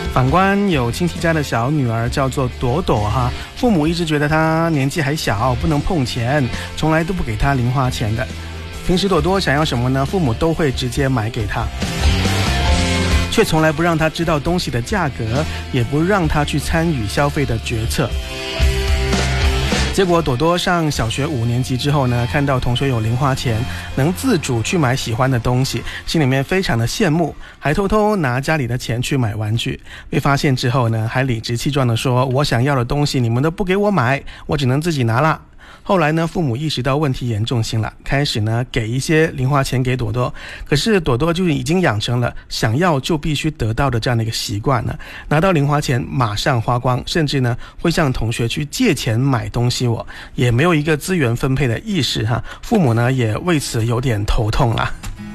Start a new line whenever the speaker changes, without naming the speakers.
反观有亲戚家的小女儿叫做朵朵哈，父母一直觉得她年纪还小，不能碰钱，从来都不给她零花钱的。平时朵朵想要什么呢，父母都会直接买给她，却从来不让她知道东西的价格，也不让她去参与消费的决策。结果朵朵上小学5年级之后呢，看到同学有零花钱，能自主去买喜欢的东西，心里面非常的羡慕，还偷偷拿家里的钱去买玩具。被发现之后呢，还理直气壮的说，我想要的东西你们都不给我买，我只能自己拿了。后来呢，父母意识到问题严重性了，开始呢给一些零花钱给朵朵，可是朵朵就已经养成了想要就必须得到的这样的一个习惯了，拿到零花钱马上花光，甚至呢会向同学去借钱买东西，也没有一个资源分配的意识哈，父母呢也为此有点头痛了。